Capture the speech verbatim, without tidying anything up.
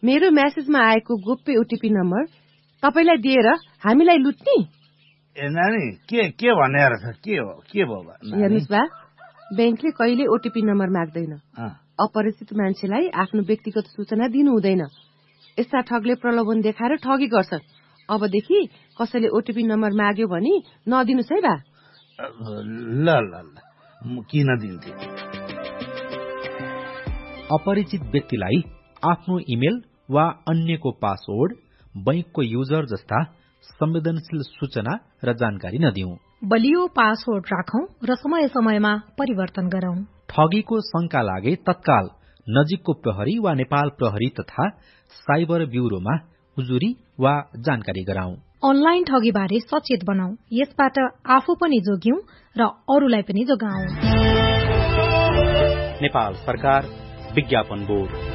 मेरो मेसेजमा आएको गोप्य ओटीपी नम्बर तपाईलाई दिएर हामीलाई लुट्ने? ए नानी के के भनेर छ? के हो के भयो? हेर्नुस् बा, बैंकले कहिले ओटीपी नम्बर माग्दैन। अपरिचित मान्छेलाई आफ्नो व्यक्तिगत सूचना दिनु हुँदैन। यस्ता ठगले प्रलोभन देखाएर ठगी गर्छन्। अबदेखि कसैले ओटीपी नम्बर माग्यो भने नदिनुस् है बा। ल ल ल म किन दिन्थे? अपरिचित व्यक्तिलाई आफ्नो इमेल वा अन्यको पासवर्ड, बैंकको युजर जस्ता संवेदनशील सूचना र जानकारी नदिऊ। बलियो पासवर्ड राखौं र समय समयमा परिवर्तन गरौं। ठगीको शंका लागे तत्काल नजिकको प्रहरी वा नेपाल प्रहरी तथा साइबर ब्यूरोमा उजुरी वा जानकारी गराउँ। अनलाइन ठगीबारे सचेत बनाऊ। यसबाट आफू पनि जोग्यौं र अरूलाई पनि जोगाऊ। नेपाल सरकार विज्ञापन बोर्ड।